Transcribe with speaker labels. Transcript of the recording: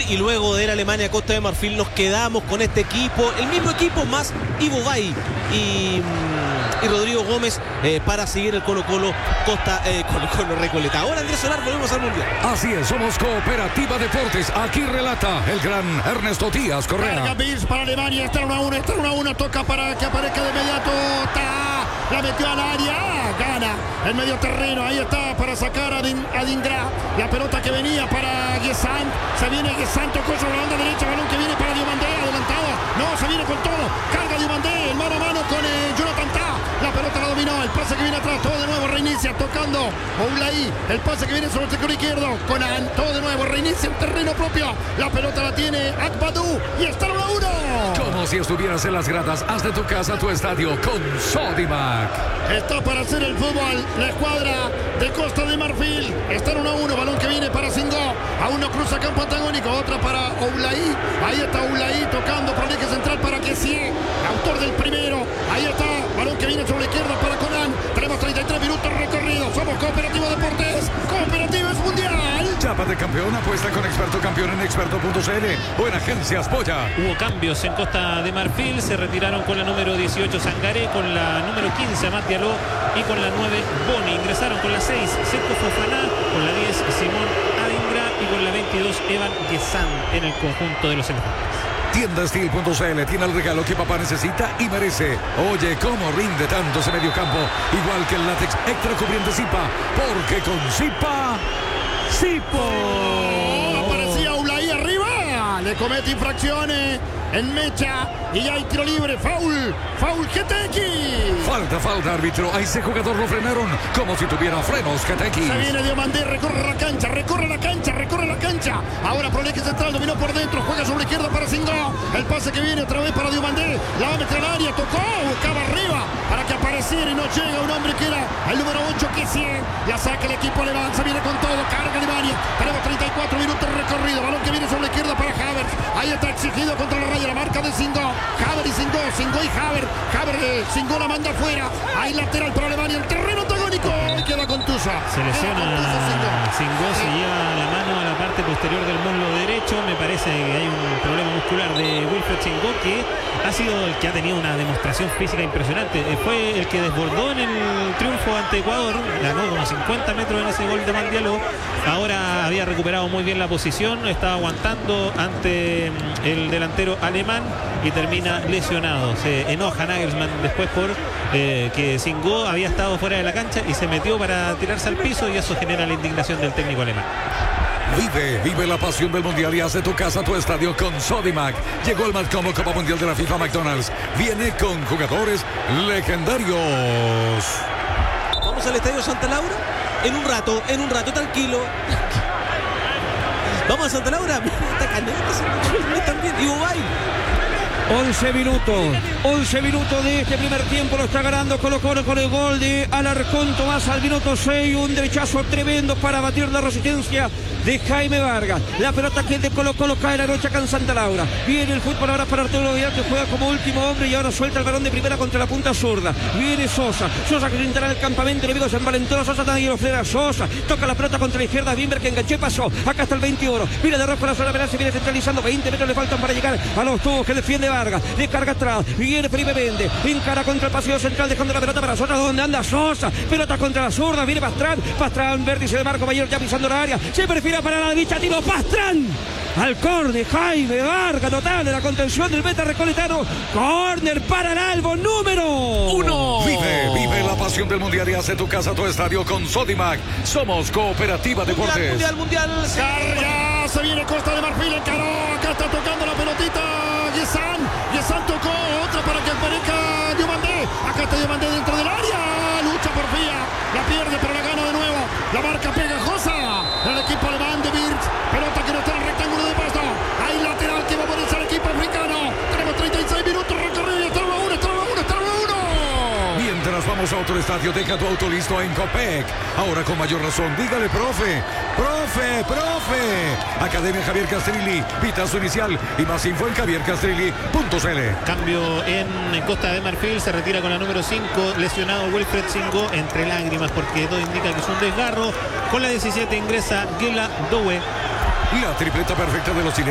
Speaker 1: y luego de la Alemania Costa de Marfil nos quedamos con este equipo, el mismo equipo más Ivo Bay y Rodrigo Gómez para seguir el Colo-Colo Recoleta. Ahora Andrés Solar, volvemos al Mundial.
Speaker 2: Así es, somos Cooperativa Deportes. Aquí relata el gran Ernesto Díaz Correa.
Speaker 3: Carga Bills para Alemania, está 1-1, toca para que aparezca de inmediato. La metió al área, gana el medio terreno, ahí está para sacar a Dingra. La pelota que venía para Guessant, se viene Guessant, tocó sobre la banda derecha, balón que viene para Diomandé, adelantado, no, se viene con todo, carga Diomandé, el mano a mano con Jonathan Tah, la pelota la dominó, el pase que viene atrás, todo de nuevo, reinicia, tocando Oulaí, el pase que viene sobre el sector izquierdo, Conan, todo de nuevo, reinicia en terreno propio, la pelota la tiene Akbadou y está 1-1.
Speaker 2: Como si estuvieras en las gradas, haz de tu casa tu estadio con Sodimac.
Speaker 3: Está para hacer el fútbol la escuadra de Costa de Marfil. Está 1-1, balón que viene para Singó. Aún no cruza campo antagónico, otra para Oulaí. Ahí está Oulaí tocando por el eje central para Kessie, autor del primero. Ahí está, balón que viene sobre la izquierda para Conan. Tenemos 33 minutos recorridos. Somos Cooperativo Deportes. Cooperativo es mundial.
Speaker 2: Chapa de campeón, apuesta con Experto Campeón en experto.cl o en Agencias Polla.
Speaker 4: Hubo cambios en Costa de Marfil, se retiraron con la número 18 Sangaré, con la número 15 Amat Diallo y con la 9 Boni. Ingresaron con la 6 Seco Fofana, con la 10 Simón Adingra y con la 22 Evan Guessant en el conjunto de los elefantes.
Speaker 2: Tiendasteel.cl tiene el regalo que papá necesita y merece. Oye, cómo rinde tanto ese medio campo, igual que el látex extra cubriente Zipa, porque con Zipa, Zipo.
Speaker 3: Aparecía Oulaí arriba, le comete infracciones en mecha y hay tiro libre, foul GTX.
Speaker 2: Falta, árbitro. A ese jugador lo frenaron como si tuviera frenos GTX.
Speaker 3: Se viene Diomandé, recorre la cancha. Ahora por el eje central, dominó por dentro, juega sobre la izquierda para Singó. El pase que viene otra vez para Diomandé, la va a meter al área, tocó, buscaba arriba para que apareciera y no llega un hombre que era el número 8, Kessie. La saca el equipo alemán, se viene con todo, carga Alemania. Tenemos 34 minutos recorrido, balón que viene sobre la izquierda para Havertz. Ahí está exigido contra la raya, la marca de Singó. Havertz y Havertz. Singó la manda afuera. Hay lateral para Alemania, el terreno antagónico. Y queda contusa.
Speaker 4: Se lesiona Singó, se lleva la mano a la parte posterior del muslo derecho. Me parece que hay un problema muscular de Wilfried Singó, que ha sido el que ha tenido una demostración física impresionante. Fue el que desbordó en el triunfo ante Ecuador, ganó como 50 metros en ese gol de Amat Diallo. Ahora había recuperado muy bien la posición, estaba aguantando ante el delantero alemán y termina lesionado. Se enoja Nagelsmann después por que Singó había estado fuera de la cancha y se metió para tirarse al piso, y eso genera la indignación del técnico alemán.
Speaker 2: Vive la pasión del mundial y haz de tu casa tu estadio con Sodimac. Llegó el Matcom Copa Mundial de la FIFA McDonald's. Viene con jugadores legendarios.
Speaker 1: Vamos al Estadio Santa Laura en un rato, tranquilo. Vamos a Santa Laura. Mira, está caliente también. Ivo Bay.
Speaker 5: 11 minutos de este primer tiempo, lo está ganando Colo-Colo con el gol de Alarcón Tomás al minuto 6, un derechazo tremendo para batir la resistencia de Jaime Vargas. La pelota que es de Colo-Colo cae la noche acá en Santa Laura. Viene el fútbol ahora para Arturo Vidal, que juega como último hombre y ahora suelta el balón de primera contra la punta zurda. Viene Sosa que entrará al campamento, enemigo se envalentó, Sosa nadie lo frena, Sosa toca la pelota contra la izquierda, Bimber que enganchó y pasó, acá está el 21, viene de rojo la zona penal, se viene centralizando, 20 metros le faltan para llegar a los tubos que defiende Vargas, le carga atrás, viene Felipe Méndez, encara contra el pasillo central dejando la pelota para Sosa, donde anda Sosa, pelota contra la zurda, viene Pastrán, vértice de Marco Mayor ya pisando la área, se perfila para la derecha, tiro Pastrán, al córner, Jaime Vargas, notable la contención del meta recoletano, córner para el Albo número 1.
Speaker 2: Vive la pasión del mundial y hace tu casa tu estadio con Sodimac. Somos Cooperativa Deportes.
Speaker 1: Mundial.
Speaker 3: Carga, se viene Costa de Marfil, encaró, acá está tocando la pelotita Guessant tocó, otra para que aparezca Diomandé, acá está Diomandé dentro del área, lucha por Fía, la pierde pero la gana de nuevo, la marca pegajosa del equipo alemán de Wirtz, pelota que no está en el rectángulo de pasto, hay lateral que va a ponerse al equipo africano, tenemos 36 minutos recorridos y está 1-1.
Speaker 2: Mientras vamos a otro estadio, deja tu auto listo en Copec. Ahora con mayor razón, dígale profe. Academia Javier Castrilli, pitazo inicial y más info en javiercastrilli.cl.
Speaker 4: Cambio en Costa de Marfil, se retira con la número 5, lesionado Wilfried Singó, entre lágrimas porque todo indica que es un desgarro. Con la 17 ingresa Gela Dowe.
Speaker 2: La tripleta perfecta de los chilenos.